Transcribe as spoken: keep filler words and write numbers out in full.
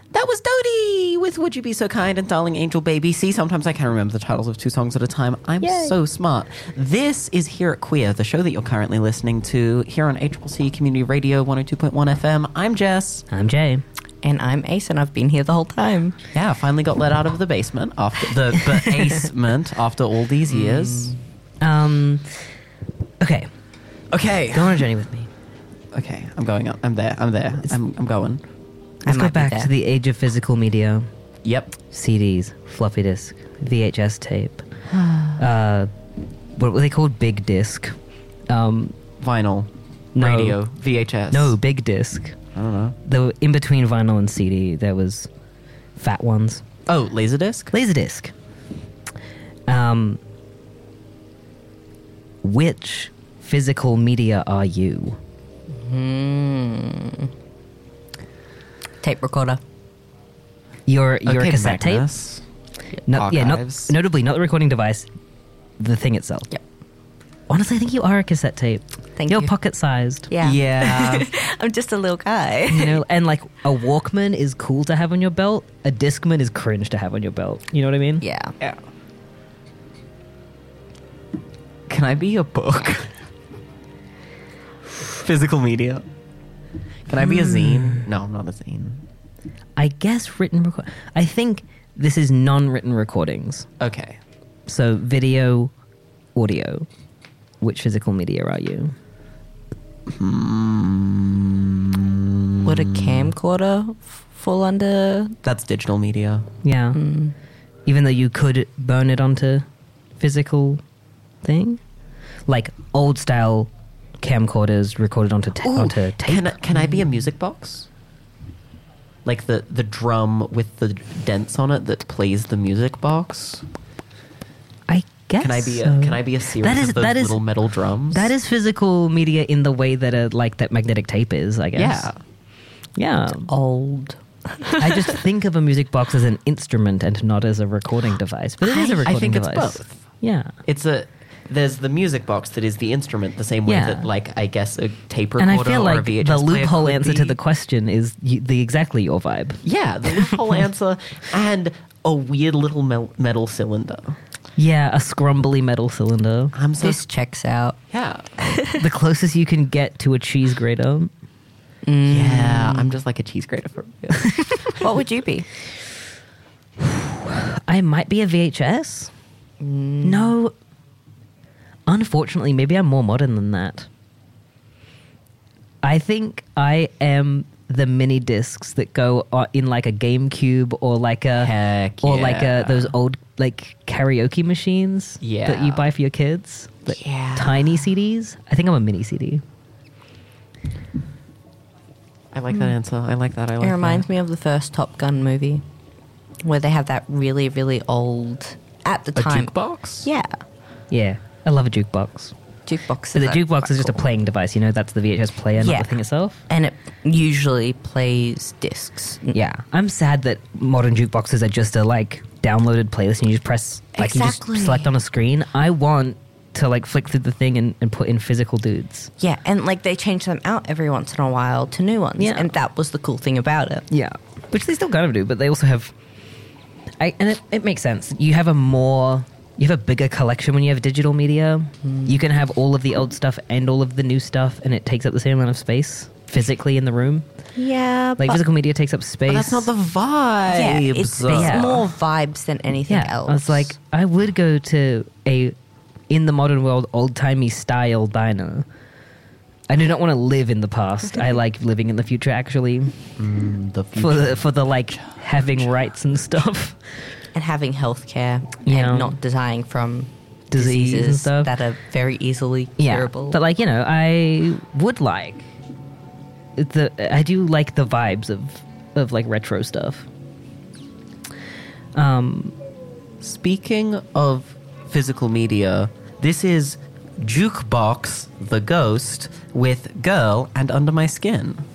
That was Dodie with Would You Be So Kind and Darling Angel Baby. See, sometimes I can remember the titles of two songs at a time. I'm Yay. so smart. This is Here at Queer, the show that you're currently listening to here on H L C Community Radio one oh two point one F M. I'm Jess. I'm Jay. And I'm Ace, and I've been here the whole time. Yeah, finally got let out of the basement after the basement after all these years. Um, okay. Okay. Go on a journey with me. Okay, I'm going up. I'm there. I'm there. I'm, I'm going. Let's I go might be back there. to the age of physical media. Yep. C Ds, floppy disk, V H S tape. uh, what were they called? Big disc. Um, Vinyl. no, Radio. V H S. No, big disc. I don't know. The in between vinyl and C D, there was fat ones. Oh, Laserdisc? Laserdisc. Um, which physical media are you? Hmm. Tape recorder. You're you're okay, a cassette Magnus. tape. No, yeah, not, Archives. notably not the recording device, the thing itself. Yep. Honestly, I think you are a cassette tape. Thank You're you. pocket-sized. Yeah. Yeah. I'm just a little guy. You know, and like a Walkman is cool to have on your belt. A Discman is cringe to have on your belt. You know what I mean? Yeah. Yeah. Can I be a book? Physical media. Can I be a zine? No, I'm not a zine. I guess written record. I think this is non-written recordings. Okay. So video, audio. Which physical media are you? Mm, Would a camcorder f- fall under? That's digital media. Yeah. Mm. Even though you could burn it onto physical thing, like old style camcorders recorded onto ta- Ooh, onto tape. Can I, can I be a music box? Like the, the drum with the dents on it that plays the music box? I guess. Can I be a so. can I be a series That is- of those that is- little metal drums? That is physical media in the way that a like that magnetic tape is. I guess. Yeah. Yeah. Old. I just think of a music box as an instrument and not as a recording device. But it is a I- I recording think it's device. both. Yeah. It's a there's the music box that is the instrument, the same way Yeah. that, like, I guess a tape And recorder I feel or a like V H the S player loophole could answer to be. the question is y- the exactly your vibe. Yeah, the loophole answer and a weird little mel- metal cylinder. Yeah, a scrumbly metal cylinder. I'm so This checks out. yeah, The closest you can get to a cheese grater. yeah. I'm just like a cheese grater for real. What would you be? I might be a V H S. No. Unfortunately, maybe I'm more modern than that. I think I am the mini discs that go uh, in like a GameCube or like a Heck or like yeah. a those old like karaoke machines that Yeah. you buy for your kids. The Yeah. Tiny C Ds. I think I'm a mini C D. I like that answer. I like that. I like It reminds that. me of the first Top Gun movie, where they have that really, really old. At the A time, jukebox. yeah, Yeah, I love a jukebox. jukebox. So the jukebox is just a playing device. You know, that's the V H S player, Yeah. not the thing itself. and it usually plays discs. Yeah, I'm sad that modern jukeboxes are just a like downloaded playlist and you just press like Exactly. you just select on a screen. I want to like flick through the thing and, and put in physical dudes. Yeah, and like they change them out every once in a while to new ones. Yeah. And that was the cool thing about it. Yeah, which they still kind of do, but they also have. I and it, it makes sense. You have a more. You have a bigger collection when you have digital media. You can have all of the old stuff and all of the new stuff, and it takes up the same amount of space physically in the room. Yeah, Like but physical media takes up space. But that's not the vibe. yeah, it's, it's Yeah. more vibes than anything Yeah, else. I was like, I would go to a, in the modern world, old-timey style diner. I do not want to live in the past. I like living in the future, actually, Mm, the for future. the for the like having rights and stuff. and having healthcare Yeah. and not dying from Disease and diseases stuff. that are very easily Yeah, curable. but like you know, I would like the. I do like the vibes of of like retro stuff. Um, Speaking of physical media, this is Jukebox the Ghost with Girl and Under My Skin.